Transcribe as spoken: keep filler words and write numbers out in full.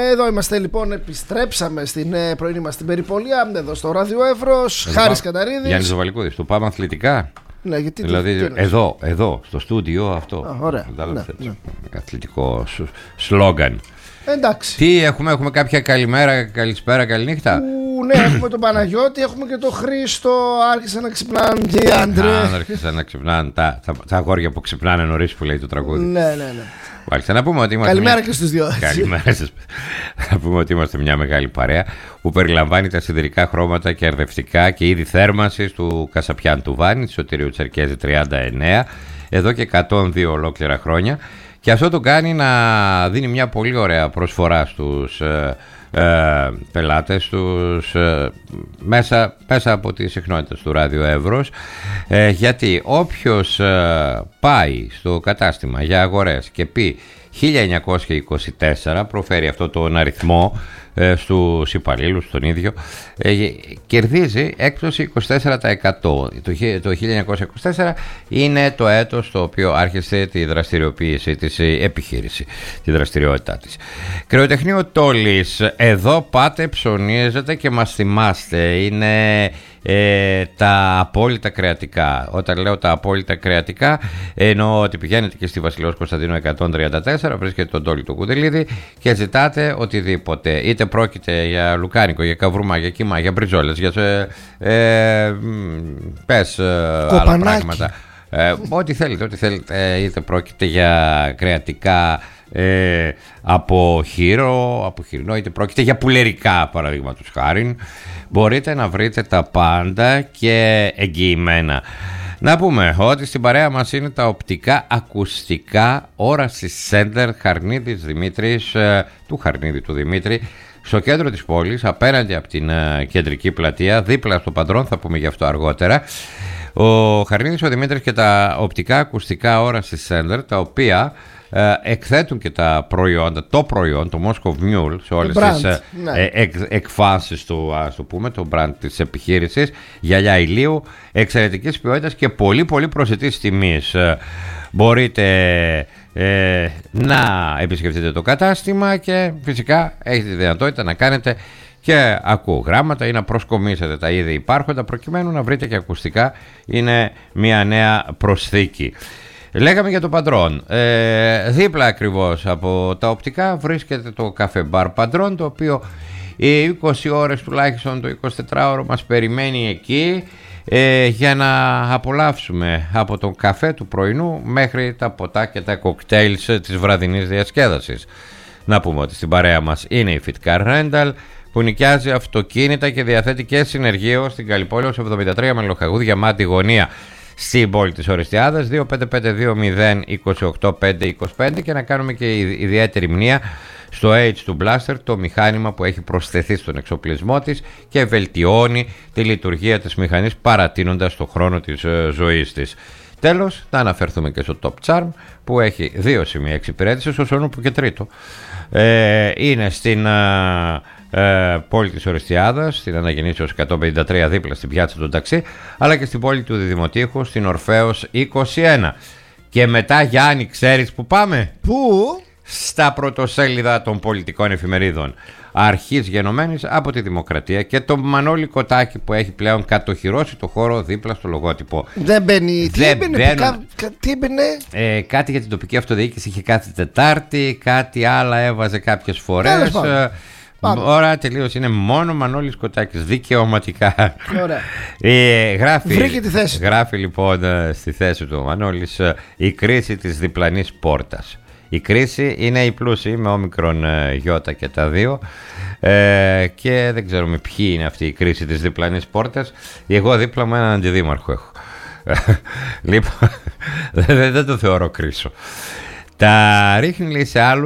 εδώ είμαστε λοιπόν, επιστρέψαμε στην ε, πρωινή μας την περιπολία, εδώ στο Ράδιο Εύρος. Χάρης Καταρίδης. Γιάννης Ζοβαλικούδης, το πάμε αθλητικά. Ναι, γιατί δηλαδή τι, τι εδώ, εδώ, στο στούντιο αυτό. Α, ωραία. Ναι, ναι. Αθλητικό σλόγγαν. Εντάξει. Τι έχουμε, έχουμε κάποια καλημέρα, καλησπέρα, καληνύχτα. Ου, ναι, έχουμε τον Παναγιώτη, έχουμε και τον Χρήστο. Άρχισαν να ξυπνάνε και οι άντρες. Άρχισαν να ξυπνάνε τα, τα, τα αγόρια που ξυπνάνε νωρίς, που λέει το τραγούδι. Ναι, ναι, ναι. Μάλιστα, να πούμε ότι είμαστε. Καλημέρα μια... και στους δυο. Καλημέρα σας. Να πούμε ότι είμαστε μια μεγάλη παρέα που περιλαμβάνει τα σιδηρικά χρώματα και αρδευτικά και είδη θέρμανσης του Κασαπιάν του Βάνη, τη Σωτηρίου Τσερκέζη τριάντα εννέα, εδώ και εκατόν δύο ολόκληρα χρόνια. Και αυτό το κάνει να δίνει μια πολύ ωραία προσφορά στους ε, ε, πελάτες τους ε, μέσα, μέσα από τις συχνότητες του Ράδιο Εύρος, ε, γιατί όποιος ε, πάει στο κατάστημα για αγορές και πει χίλια εννιακόσια είκοσι τέσσερα, προφέρει αυτό τον αριθμό ε, στους υπαλλήλους τον ίδιο, ε, κερδίζει έκπτωση είκοσι τέσσερα τοις εκατό. Το, το χίλια εννιακόσια είκοσι τέσσερα είναι το έτος το οποίο άρχισε τη δραστηριοποίηση της, η επιχείρηση, τη δραστηριότητά της. Κρεοτεχνείο Τόλης, εδώ πάτε, ψωνίζετε και μας θυμάστε, είναι ε, τα απόλυτα κρεατικά. Όταν λέω τα απόλυτα κρεατικά, εννοώ ότι πηγαίνετε και στη Βασιλέως Κωνσταντίνου εκατόν τριάντα τέσσερα, βρίσκεται τον Τόλι του Κουντελίδη και ζητάτε οτιδήποτε. Είτε πρόκειται για λουκάνικο, για καβρούμα, για κύμα, για μπριζόλες, για ε, ε, πες ε, άλλα πράγματα. Ε, ό,τι θέλετε, ό,τι θέλετε, ε, είτε πρόκειται για κρεατικά ε, από χείρο, από χοιρινό, είτε πρόκειται για πουλερικά, παραδείγματος χάριν. Μπορείτε να βρείτε τα πάντα και εγγυημένα. Να πούμε ότι στην παρέα μας είναι τα οπτικά ακουστικά Όραση Center Χαρνίδης Δημήτρης, ε, του Χαρνίδη του Δημήτρη, στο κέντρο της πόλης, απέναντι από την ε, κεντρική πλατεία, δίπλα στο Παντρόν, θα πούμε γι' αυτό αργότερα. Ο Χαρνίδης ο Δημήτρης και τα οπτικά ακουστικά Όραση Center, τα οποία ε, εκθέτουν και τα προϊόντα, το προϊόν, το Moscow Mule, σε όλες brand, τις ε, ναι. ε, εκ, εκφάνσεις του, ας το πούμε, το brand της επιχείρησης, γυαλιά ηλίου, εξαιρετικής ποιότητας και πολύ πολύ προσιτής τιμής. Ε, μπορείτε ε, να επισκεφτείτε το κατάστημα και φυσικά έχετε τη δυνατότητα να κάνετε και ακουγράμματα ή να προσκομίσετε τα ήδη υπάρχοντα, προκειμένου να βρείτε και ακουστικά. Είναι μια νέα προσθήκη. Λέγαμε για το Παντρόν. Ε, δίπλα ακριβώς από τα οπτικά βρίσκεται το καφέ μπαρ Παντρόν, το οποίο οι είκοσι ώρες τουλάχιστον, το εικοσιτετράωρο μας περιμένει εκεί ε, για να απολαύσουμε από τον καφέ του πρωινού μέχρι τα ποτά και τα κοκτέιλς της βραδινής διασκέδασης. Να πούμε ότι στην παρέα μας είναι η Fit Car Rental, που νοικιάζει αυτοκίνητα και διαθέτει και συνεργείο στην Καλυπόλαιος εβδομήντα τρία με Λοχαγούδια Μάτι Γωνία, στην πόλη της Οριστιάδας, δύο πέντε πέντε δύο μηδέν είκοσι οκτώ πέντε είκοσι πέντε, και να κάνουμε και ιδιαίτερη μνήα στο H του Blaster, το μηχάνημα που έχει προσθεθεί στον εξοπλισμό της και βελτιώνει τη λειτουργία της μηχανής, παρατείνοντας το χρόνο της ζωής της. Τέλος, να αναφερθούμε και στο Top Charm, που έχει δύο σημεία εξυπηρέτησης, όσον που και τρίτο. Ε, είναι στην α, ε, πόλη της Οριστιάδας, στην Αναγεννήσεως εκατόν πενήντα τρία, δίπλα στην πιάτσα του Ταξί, αλλά και στην πόλη του Διδημοτήχου, στην Ορφέως είκοσι ένα. Και μετά, Γιάννη, ξέρεις που πάμε? Πού? Στα πρωτοσέλιδα των πολιτικών εφημερίδων, αρχής γενομένης από τη Δημοκρατία και το Μανώλη Κοτάκη, που έχει πλέον κατοχυρώσει το χώρο δίπλα στο λογότυπο. Δεν μπαίνει. Τι έμπαινε, κα, κα, τι έμπαινε? Ε, κάτι για την τοπική αυτοδιοίκηση είχε κάθε Τετάρτη, κάτι άλλα έβαζε κάποιες φορές. Ώρα τελείως είναι μόνο Μανώλης Κοτάκης, δικαιωματικά. Ωραία. Ε, γράφει, Βρήκε τη θέση. Γράφει λοιπόν στη θέση του ο Μανώλης η κρίση της διπλανής πόρτας. Η κρίση είναι η πλούσιοι με όμικρον γιώτα και τα δύο, ε, και δεν ξέρουμε ποιοι είναι αυτή η κρίση της διπλανής πόρτας. Εγώ δίπλα μου έναν αντιδήμαρχο έχω. Λοιπόν, δεν, δεν το θεωρώ κρίσο. Τα ρίχνει, λέει, σε άλλους